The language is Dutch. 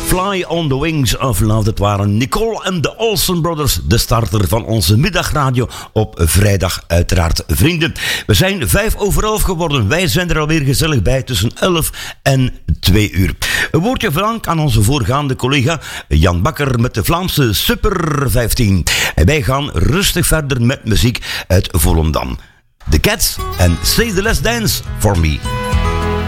Fly on the Wings of Love. Dat waren Nicole en de Olsen Brothers, de starter van onze middagradio op vrijdag uiteraard. Vrienden, we zijn 11:05 geworden. Wij zijn er alweer gezellig bij tussen 11 en 2 uur. Een woordje van dank aan onze voorgaande collega Jan Bakker met de Vlaamse Super 15. En wij gaan rustig verder met muziek uit Volendam. The Cats en Say the Last Dance for Me.